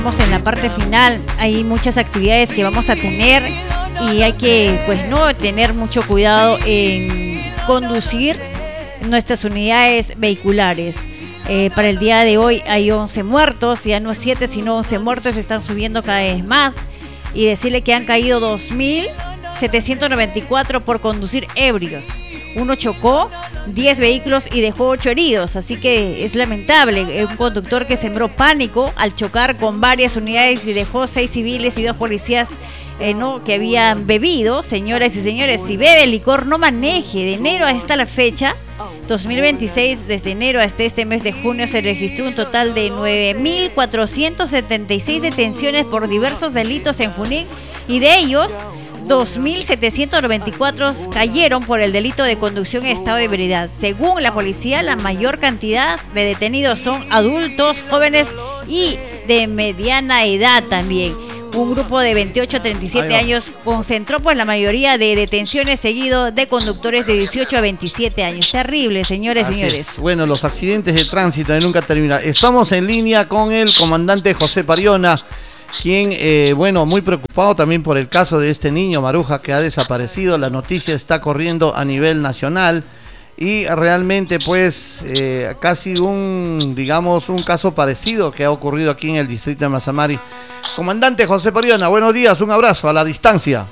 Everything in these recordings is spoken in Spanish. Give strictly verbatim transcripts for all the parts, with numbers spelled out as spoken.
Estamos en la parte final, hay muchas actividades que vamos a tener y hay que, pues, no tener mucho cuidado en conducir nuestras unidades vehiculares. Eh, para el día de hoy hay once muertos, ya no siete sino once muertos, están subiendo cada vez más, y decirle que han caído dos mil setecientos noventa y cuatro por conducir ebrios. Uno chocó diez vehículos y dejó ocho heridos, así que es lamentable. Un conductor que sembró pánico al chocar con varias unidades y dejó seis civiles y dos policías eh, no, que habían bebido. Señoras y señores, si bebe licor no maneje. De enero hasta la fecha dos mil veintiséis, desde enero hasta este mes de junio, se registró un total de nueve mil cuatrocientas setenta y seis detenciones por diversos delitos en Junín, y de ellos dos mil setecientos noventa y cuatro cayeron por el delito de conducción en estado de ebriedad. Según la policía, la mayor cantidad de detenidos son adultos, jóvenes y de mediana edad también. Un grupo de veintiocho a treinta y siete años concentró pues la mayoría de detenciones, seguido de conductores de dieciocho a veintisiete años. Terrible, señores y señores. Es. Bueno, los accidentes de tránsito de nunca terminan. Estamos en línea con el comandante José Pariona, quien, eh, bueno, muy preocupado también por el caso de este niño Maruja que ha desaparecido. La noticia está corriendo a nivel nacional y realmente pues eh, casi un, digamos, un caso parecido que ha ocurrido aquí en el distrito de Mazamari. Comandante José Pariona, buenos días, un abrazo a la distancia.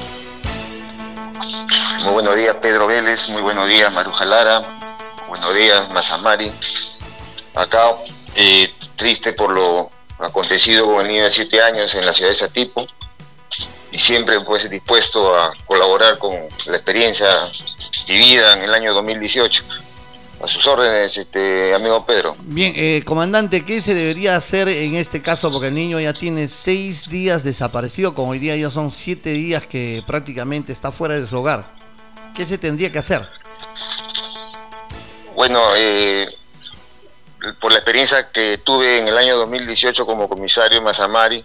Muy buenos días, Pedro Vélez, muy buenos días, Maruja Lara, buenos días, Mazamari. Acá, eh, triste por lo acontecido con el niño de siete años en la ciudad de Satipo, y siempre pues dispuesto a colaborar con la experiencia vivida en el año dos mil dieciocho. A sus órdenes, este amigo Pedro. Bien, eh, comandante, ¿qué se debería hacer en este caso? Porque el niño ya tiene seis días desaparecido, como hoy día ya son siete días que prácticamente está fuera de su hogar. ¿Qué se tendría que hacer? Bueno, eh, por la experiencia que tuve en el año dos mil dieciocho como comisario en Mazamari,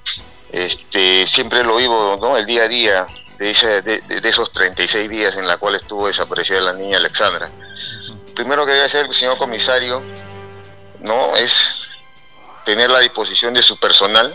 este, siempre lo vivo, ¿no?, el día a día de, ese, de, de esos treinta y seis días en la cual estuvo desaparecida la niña Alexandra. Primero que debe hacer el señor comisario, ¿no?, es tener la disposición de su personal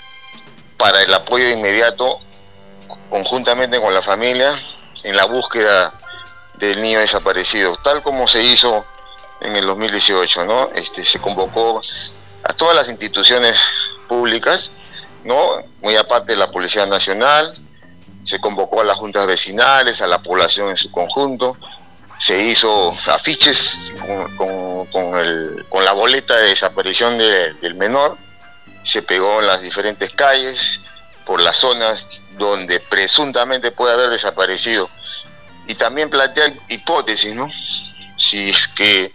para el apoyo inmediato, conjuntamente con la familia, en la búsqueda del niño desaparecido, tal como se hizo en el dos mil dieciocho, ¿no? Este, se convocó a todas las instituciones públicas, ¿no?, muy aparte de la Policía Nacional, se convocó a las juntas vecinales, a la población en su conjunto. Se hizo afiches con, con, con, el, con la boleta de desaparición de, del menor, se pegó en las diferentes calles, por las zonas donde presuntamente puede haber desaparecido, y también plantear hipótesis, ¿no? Si es que,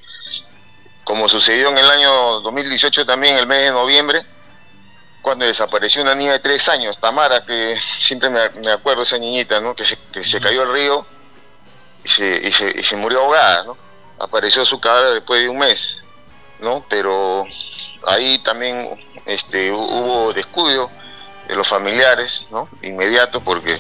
como sucedió en el año dos mil dieciocho también, en el mes de noviembre, cuando desapareció una niña de tres años, Tamara, que siempre me, me acuerdo de esa niñita, ¿no?, que se, que se cayó al río, Y se, y, se, y se murió ahogada, ¿no? Apareció su cadáver después de un mes, ¿no? Pero ahí también este, hubo descuido de los familiares, ¿no?, inmediato, porque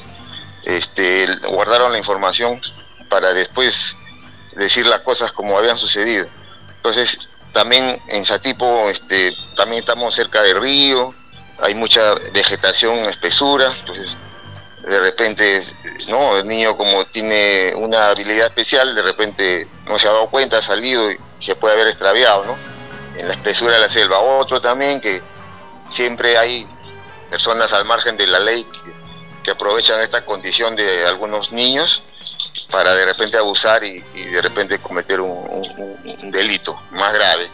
este, guardaron la información para después decir las cosas como habían sucedido. Entonces, también en Satipo este, también estamos cerca del río, hay mucha vegetación, espesura, entonces de repente, no, el niño, como tiene una habilidad especial, de repente no se ha dado cuenta, ha salido y se puede haber extraviado, ¿no?, en la espesura de la selva. Otro también, que siempre hay personas al margen de la ley que, que aprovechan esta condición de algunos niños para de repente abusar y, y de repente cometer un, un, un delito más grave.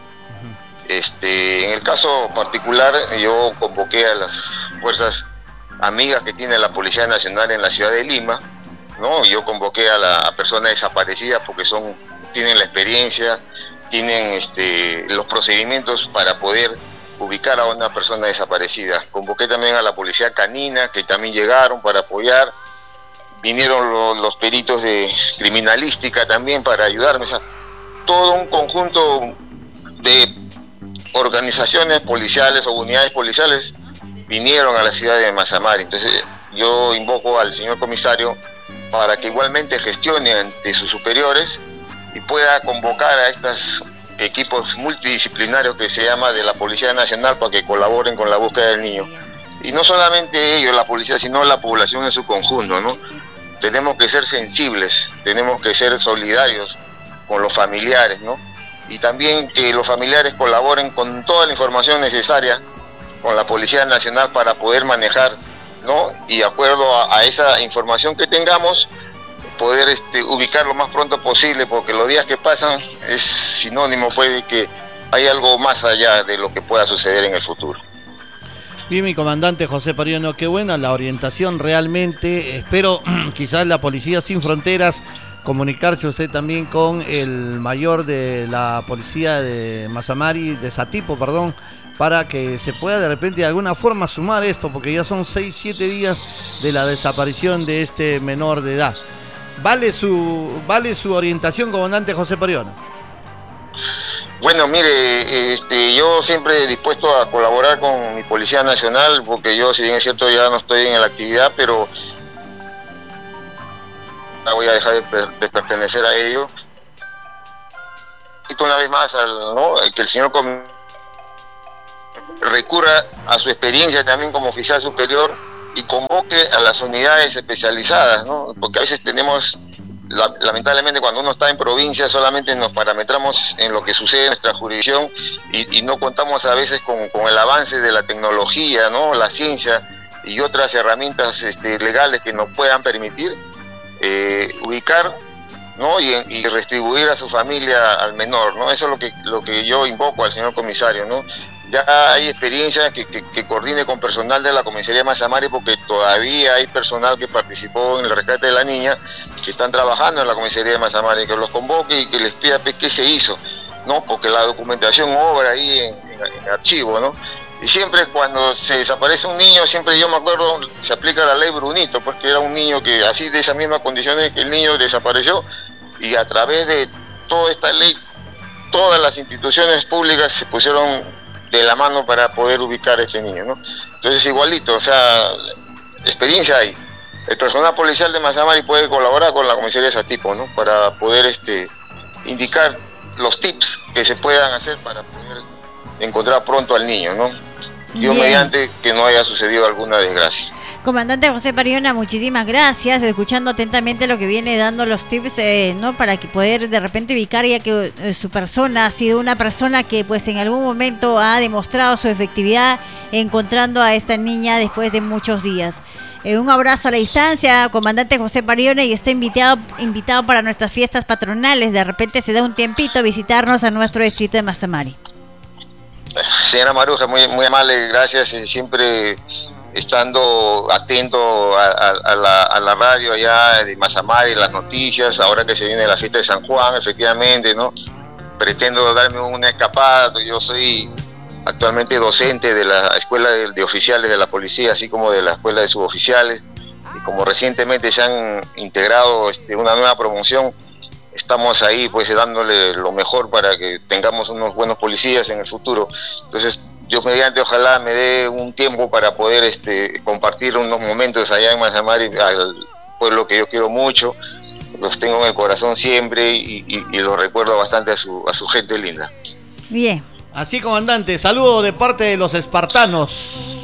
Este, en el caso particular, yo convoqué a las fuerzas amigas que tiene la Policía Nacional en la ciudad de Lima, ¿no? Yo convoqué a la a personas desaparecidas porque son, tienen la experiencia, tienen este, los procedimientos para poder ubicar a una persona desaparecida. Convoqué también a la Policía Canina, que también llegaron para apoyar. Vinieron lo, los peritos de criminalística también para ayudarme. O sea, todo un conjunto de organizaciones policiales o unidades policiales vinieron a la ciudad de Mazamari. Entonces yo invoco al señor comisario para que igualmente gestione ante sus superiores y pueda convocar a estas equipos multidisciplinarios que se llama de la Policía Nacional para que colaboren con la búsqueda del niño. Y no solamente ellos, la policía, sino la población en su conjunto, ¿no? Tenemos que ser sensibles, tenemos que ser solidarios con los familiares, ¿no? Y también que los familiares colaboren con toda la información necesaria con la Policía Nacional para poder manejar, ¿no? Y de acuerdo a, a esa información que tengamos, poder este, ubicar lo más pronto posible, porque los días que pasan es sinónimo pues, de que hay algo más allá de lo que pueda suceder en el futuro. Bien, mi comandante José Pariano, qué buena la orientación realmente. Espero quizás la Policía Sin Fronteras comunicarse usted también con el mayor de la policía de Mazamari, de Satipo, perdón, para que se pueda de repente de alguna forma sumar esto, porque ya son seis, siete días de la desaparición de este menor de edad. ¿Vale su, vale su orientación, comandante José Pariano? Bueno, mire, este, yo siempre dispuesto a colaborar con mi Policía Nacional, porque yo, si bien es cierto, ya no estoy en la actividad, pero no voy a dejar de, de pertenecer a ello. Y una vez más, al, ¿no? que el señor recurra a su experiencia también como oficial superior y convoque a las unidades especializadas, ¿no? Porque a veces tenemos... lamentablemente cuando uno está en provincia solamente nos parametramos en lo que sucede en nuestra jurisdicción y, y no contamos a veces con, con el avance de la tecnología, ¿no? La ciencia y otras herramientas este, legales que nos puedan permitir eh, ubicar, ¿no? y, y retribuir a su familia al menor, ¿no? Eso es lo que, lo que yo invoco al señor comisario, ¿no? Ya hay experiencia que, que, que coordine con personal de la comisaría de Mazamari, porque todavía hay personal que participó en el rescate de la niña, que están trabajando en la comisaría de Mazamari, que los convoque y que les pida qué se hizo, ¿no? Porque la documentación obra ahí en, en, en archivo, ¿no? Y siempre cuando se desaparece un niño, siempre yo me acuerdo, se aplica la ley Brunito, porque era un niño que así de esas mismas condiciones que el niño desapareció, y a través de toda esta ley, todas las instituciones públicas se pusieron de la mano para poder ubicar a este niño, ¿no? Entonces igualito, o sea, experiencia hay. El personal policial de Mazamari puede colaborar con la comisaría de Satipo, ¿no? Para poder este, indicar los tips que se puedan hacer para poder encontrar pronto al niño, ¿no? Dios mediante que no haya sucedido alguna desgracia. Comandante José Pariona, muchísimas gracias, escuchando atentamente lo que viene dando los tips, eh, ¿no? Para que poder de repente ubicar, ya que eh, su persona ha sido una persona que pues en algún momento ha demostrado su efectividad encontrando a esta niña después de muchos días. Eh, un abrazo a la distancia, comandante José Pariona, y está invitado, invitado para nuestras fiestas patronales. De repente se da un tiempito a visitarnos a nuestro distrito de Mazamari. Señora Maruja, muy, muy amable, gracias, eh, siempre estando atento a, a, a, la, a la radio allá de Mazamari, las noticias, ahora que se viene la fiesta de San Juan, efectivamente, ¿no? Pretendo darme una escapada, yo soy actualmente docente de la Escuela de, de Oficiales de la Policía, así como de la Escuela de Suboficiales, y como recientemente se han integrado este, una nueva promoción, estamos ahí pues dándole lo mejor para que tengamos unos buenos policías en el futuro. Entonces, Dios mediante, ojalá me dé un tiempo para poder este, compartir unos momentos allá en Mazamari, al pueblo que yo quiero mucho, los tengo en el corazón siempre y, y, y los recuerdo bastante a su, a su gente linda. Bien. Así, comandante, saludo de parte de los espartanos.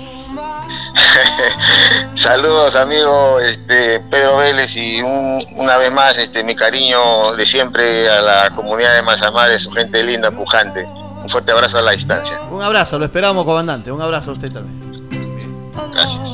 Saludos, amigo este, Pedro Vélez, y un, una vez más este, mi cariño de siempre a la comunidad de Mazamari, su gente linda, pujante. Un fuerte abrazo a la distancia. Un abrazo, lo esperamos, comandante. Un abrazo a usted también. Bien. Gracias.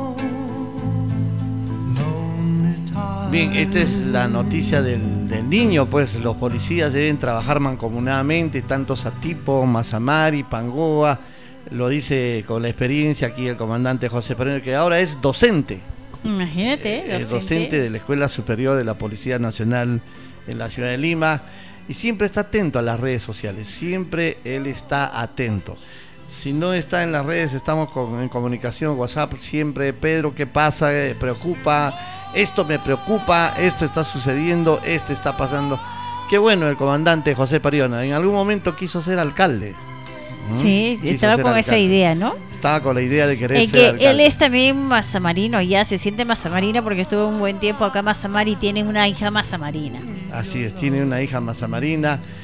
Bien, esta es la noticia del, del niño, pues los policías deben trabajar mancomunadamente, tanto Satipo, Mazamari, Pangoa, lo dice con la experiencia aquí el comandante José Pariona, que ahora es docente. Imagínate, eh, docente. Es docente de la Escuela Superior de la Policía Nacional en la ciudad de Lima, y siempre está atento a las redes sociales, siempre él está atento. Si no está en las redes, estamos con, en comunicación, WhatsApp, siempre, Pedro, ¿qué pasa? Eh, preocupa, esto me preocupa, esto está sucediendo, esto está pasando. Qué bueno el comandante José Pariona, en algún momento quiso ser alcalde. ¿Mm? Sí, Quiso estaba con alcalde. Esa idea, ¿no? Estaba con la idea de querer En ser que alcalde. él es también mazamarino, ya se siente mazamarino porque estuvo un buen tiempo acá en Mazamari y tiene una hija mazamarina. Así es, tiene una hija mazamarina.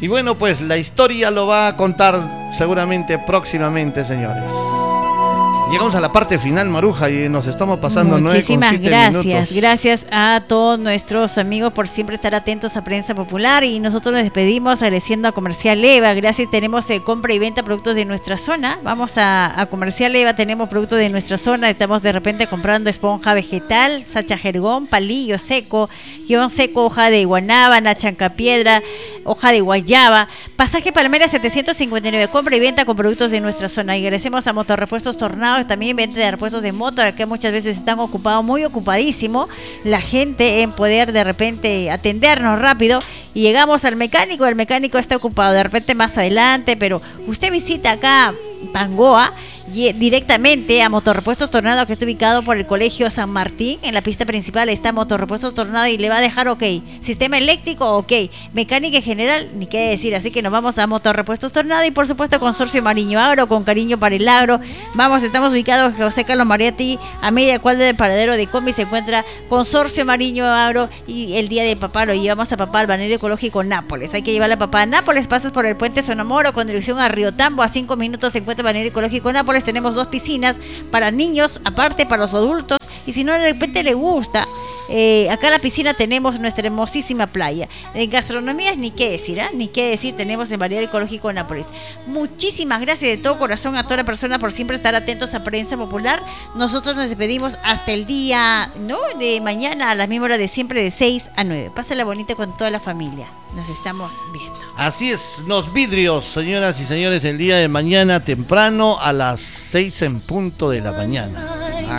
Y bueno, pues la historia lo va a contar seguramente próximamente, señores. Llegamos a la parte final, Maruja, y nos estamos pasando nueve con siete gracias, minutos. gracias a todos nuestros amigos por siempre estar atentos a Prensa Popular, y nosotros nos despedimos agradeciendo a Comercial Eva. Gracias, tenemos eh, compra y venta de productos de nuestra zona. Vamos a, a Comercial Eva, tenemos productos de nuestra zona, estamos de repente comprando esponja vegetal, sacha jergón, palillo seco, guión seco, hoja de guanábana, chancapiedra, hoja de guayaba, pasaje Palmera setecientos cincuenta y nueve, compra y venta con productos de nuestra zona. Y agradecemos a Motorrepuestos Tornado, también venta de repuestos de moto, que muchas veces están ocupados, muy ocupadísimo la gente en poder de repente atendernos rápido, y llegamos al mecánico, el mecánico está ocupado de repente más adelante, pero usted visita acá Pangoa y directamente a Motorrepuestos Tornado, que está ubicado por el Colegio San Martín. En la pista principal está Motorrepuestos Tornado y le va a dejar ok. Sistema eléctrico, ok. Mecánica en general, ni qué decir. Así que nos vamos a Motorrepuestos Tornado, y por supuesto Consorcio Mariño Agro, con cariño para el agro. Vamos, estamos ubicados en José Carlos Mariatti, a media cuadra del paradero de Combi se encuentra Consorcio Mariño Agro, y el día de papá lo llevamos a papá al balneario ecológico Nápoles. Hay que llevarle a papá a Nápoles, pasas por el puente Sonamoro con dirección a Río Tambo, a cinco minutos se encuentra el balneario ecológico Nápoles. Tenemos dos piscinas para niños, aparte para los adultos, y si no de repente le gusta, eh, acá en la piscina tenemos nuestra hermosísima playa. En gastronomías ni qué decir, ¿eh? ni qué decir, tenemos el balneario ecológico Nápoles. Muchísimas gracias de todo corazón a toda la persona por siempre estar atentos a Prensa Popular. Nosotros nos despedimos hasta el día, ¿no?, de mañana a la misma hora de siempre, de seis a nueve. Pásala bonito con toda la familia. Nos estamos viendo. Así es, los vidrios, señoras y señores, el día de mañana temprano a las seis en punto de la mañana. ¿Ah?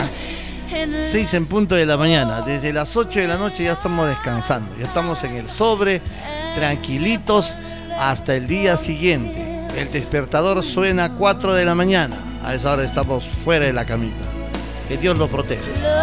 seis en punto de la mañana. Desde las ocho de la noche ya estamos descansando. Ya estamos en el sobre, tranquilitos, hasta el día siguiente. El despertador suena a cuatro de la mañana. A esa hora estamos fuera de la camita. Que Dios los proteja.